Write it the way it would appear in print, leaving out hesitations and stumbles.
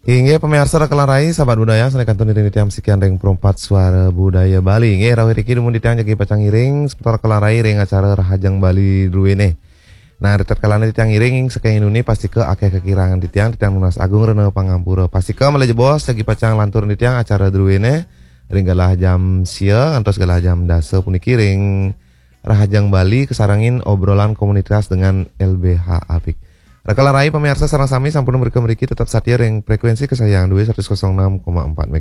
Inge pemirsa rekalan rai sahabat budaya sanekantun di tiam sekian ring perempat suara budaya Bali. Inge rawit iki dumun ditiang jagi pacang iring seputar rekalan rai ring acara Rahajang Bali Druene. Nah ritet kalana ditiang iring sekeng ini pasti ke akeh kekirangan ditiang Nunas Agung Rene Pangampura. Pasti ke meleje bos jagi pacang lantur ditiang acara Druene ring galah jam siang antos galah jam dase puniki ring Rahajang Bali kesarangin obrolan komunitas dengan LBH Apik. Rekalan rai pemirsa sarang sami sampun mereka tetap setia ring frekuensi kesayangan 106,4 MHz.